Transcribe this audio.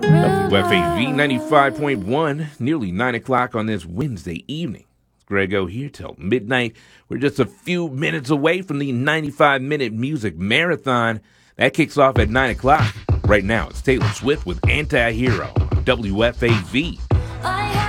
WFAV 95.1, nearly 9 o'clock on this Wednesday evening. It's Greg O here till midnight. We're just a few minutes away from the 95-minute music marathon. That kicks off at 9 o'clock. Right now, it's Taylor Swift with Anti-Hero on WFAV.